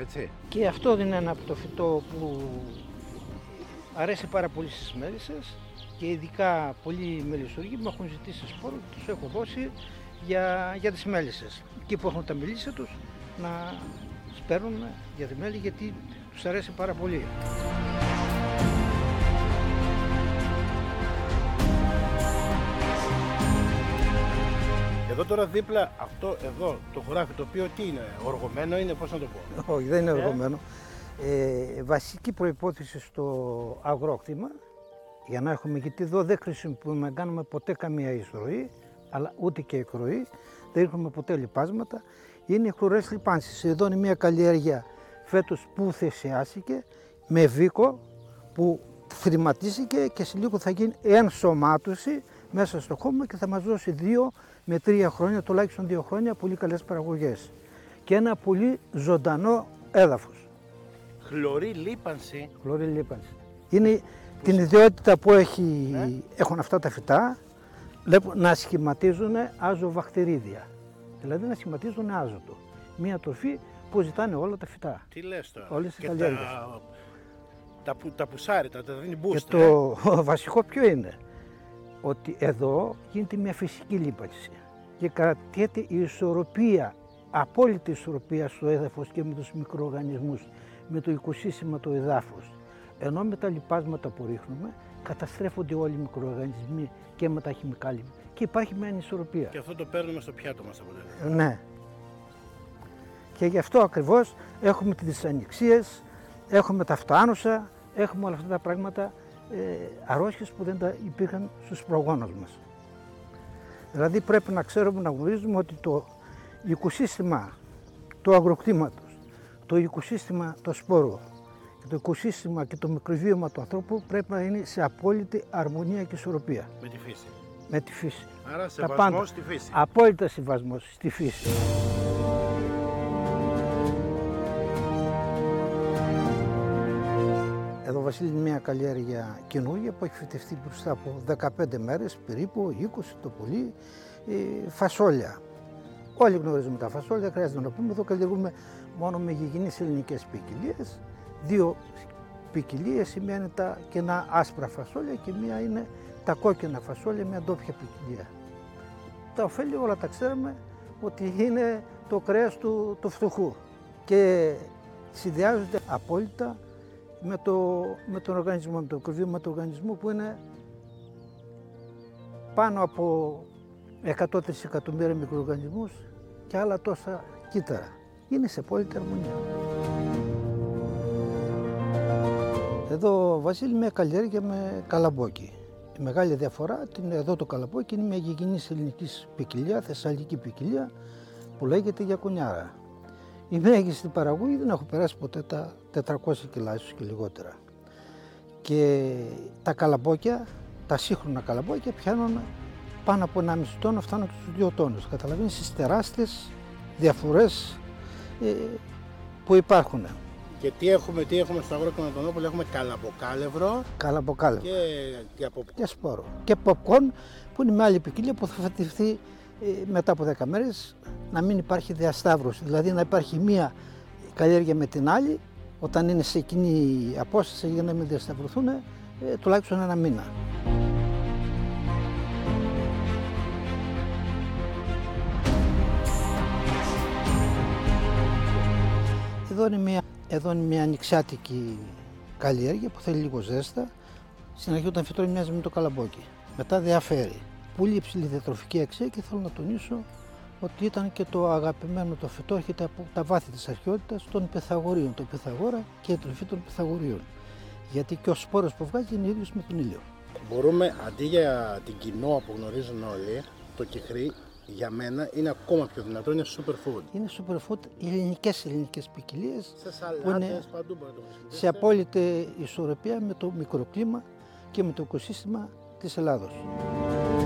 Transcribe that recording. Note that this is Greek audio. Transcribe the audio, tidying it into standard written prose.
έτσι. Και αυτό είναι ένα από το φυτό που αρέσει πάρα πολύ στις μέλισσες και ειδικά πολλοί μελισσουργοί μου έχουν ζητήσει σπόρους, τους έχω δώσει για τις μέλισσες. Εκεί που έχουν τα μελίσια τους να σπέρνουν για τη μέλη γιατί τους αρέσει πάρα πολύ. Εδώ τώρα δίπλα αυτό εδώ το χωράφι το οποίο τι είναι, οργωμένο είναι, πώς να το πω. Όχι, δεν είναι οργωμένο. Βασική προϋπόθεση στο αγρόκτημα για να έχουμε, γιατί εδώ δεν χρησιμοποιούμε, κάνουμε ποτέ καμία εισρωή, αλλά ούτε και εκροή, δεν έχουμε ποτέ λιπάσματα, είναι οι χλωρές λιπάνσεις. Εδώ είναι μια καλλιέργεια φέτος που θυσιάστηκε με βίκο που θρηματίστηκε και σε λίγο θα γίνει ενσωμάτωση μέσα στο χώμα και θα μας δώσει 2 με 3 χρόνια, τουλάχιστον 2 χρόνια, πολύ καλές παραγωγές και ένα πολύ ζωντανό έδαφος. Χλωρή λίπανση. Χλωρή λίπανση. Είναι την ιδιότητα που έχουν αυτά τα φυτά, να σχηματίζουν αζοβακτηρίδια. Δηλαδή να σχηματίζουν άζωτο. Μια τροφή που ζητάνε όλα τα φυτά. Τι λες τώρα. Όλες οι και καλλιέργειες. τα πουσάρια, τα δίνει boost. Και το βασικό ποιο είναι, ότι εδώ γίνεται μια φυσική λίπανση και κρατιέται η ισορροπία, απόλυτη ισορροπία στο έδαφος και με τους μικροοργανισμούς, με το οικοσύστημα του εδάφους. Ενώ με τα λιπάσματα που ρίχνουμε καταστρέφονται όλοι οι μικροοργανισμοί και με τα χημικάλια και υπάρχει μια ανισορροπία. Και αυτό το παίρνουμε στο πιάτο μας αποτέλεσμα. Ναι. Και γι' αυτό ακριβώς έχουμε τις δυσανεξίες, έχουμε τα φτάνουσα, έχουμε όλα αυτά τα πράγματα, αρρώστιες που δεν τα υπήρχαν στους προγόνους μας. Δηλαδή πρέπει να ξέρουμε, να γνωρίζουμε ότι το οικοσύστημα του αγροκτήματος, το οικοσύστημα του σπόρου, το οικοσύστημα και το μικροβίωμα του ανθρώπου πρέπει να είναι σε απόλυτη αρμονία και ισορροπία. Με τη φύση. Με τη φύση. Άρα σεβασμός στη φύση. Απόλυτα σεβασμός στη φύση. Εδώ Βασίλη είναι μια καλλιέργεια καινούργια που έχει φυτευτεί μπροστά από 15 μέρες, περίπου 20 το πολύ, φασόλια. Όλοι γνωρίζουμε τα φασόλια, δεν χρειάζεται να πούμε, εδώ καλλιεργούμε μόνο με γηγενείς ελληνικές ποικιλίες. 2 ποικιλίες, η μία είναι τα κενά άσπρα φασόλια και μία είναι τα κόκκινα φασόλια, μια ντόπια ποικιλία. Τα ωφέλη όλα τα ξέρουμε ότι είναι το κρέας του φτωχού και συνδυάζονται απόλυτα με τον οργανισμό, με το μικροβίωμα του οργανισμού που είναι πάνω από 100 εκατομμύρια μικροοργανισμούς και άλλα τόσα κύτταρα. Είναι σε απόλυτη αρμονία. Εδώ Βασίλη μια καλλιέργεια με καλαμπόκι. Η μεγάλη διαφορά είναι εδώ το καλαμπόκι είναι μια γηγενής ελληνικής ποικιλία, θεσσαλική ποικιλία που λέγεται γιακονιάρα. Η μέγιστη παραγωγή δεν έχω περάσει ποτέ τα 400 κιλά, ίσως και λιγότερα. Και τα καλαμπόκια, τα σύγχρονα καλαμπόκια πιάνουν πάνω από 1,5 τόνο, φτάνουν και στους 2 τόνους. Καταλαβαίνεις τις τεράστιες διαφορές που υπάρχουν. Και τι έχουμε στο αγρόκτημα Αντωνόπουλο, έχουμε καλαμποκάλευρο και σπόρο. Και popcorn που είναι μια άλλη ποικιλία που θα φυτευτεί μετά από 10 μέρες, να μην υπάρχει διασταύρωση. Δηλαδή να υπάρχει μία καλλιέργεια με την άλλη, όταν είναι σε κοινή απόσταση για να μην διασταυρωθούν, τουλάχιστον 1 μήνα. Εδώ είναι μια ανοιξιάτικη καλλιέργεια που θέλει λίγο ζέστα. Στην αρχή όταν φυτρώνει μοιάζει με το καλαμπόκι. Μετά διαφέρει. Πολύ υψηλή διατροφική αξία και θέλω να τονίσω ότι ήταν και το αγαπημένο το φυτό, έρχεται από τα βάθη της αρχαιότητας των Πυθαγορίων, το Πυθαγόρα και η τροφή των Πυθαγορίων. Γιατί και ο σπόρος που βγάζει είναι ίδιος με τον ήλιο. Μπορούμε αντί για την κοινόα που γνωρίζουν όλοι, το κυχρί για μένα είναι ακόμα πιο δυνατό, είναι superfood. Είναι superfood, οι ελληνικές ποικιλίες σε σαλάτες, παντού μπορεί να το χρησιμοποιήσετε. Σε απόλυτη ισορροπία με το μικροκλίμα και με το οικοσύστημα της Ελλάδος.